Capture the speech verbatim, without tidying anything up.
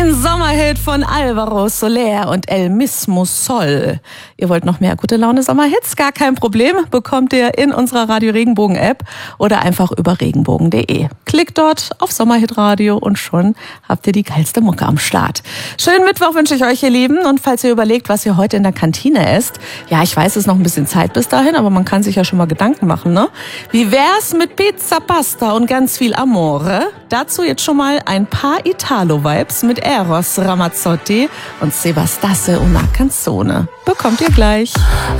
Ein Sommerhit von Alvaro Soler und El Mismo Sol. Ihr wollt noch mehr gute Laune Sommerhits? Gar kein Problem. Bekommt ihr in unserer Radio Regenbogen App oder einfach über regenbogen punkt de. Klickt dort auf Sommerhitradio und schon habt ihr die geilste Mucke am Start. Schönen Mittwoch wünsche ich euch, ihr Lieben. Und falls ihr überlegt, was ihr heute in der Kantine esst, ja, ich weiß, es ist noch ein bisschen Zeit bis dahin, aber man kann sich ja schon mal Gedanken machen, ne? Wie wär's mit Pizza, Pasta und ganz viel Amore? Dazu jetzt schon mal ein paar Italo-Vibes mit Eros Ramazzotti und Sebastiano una Canzone. Bekommt ihr gleich.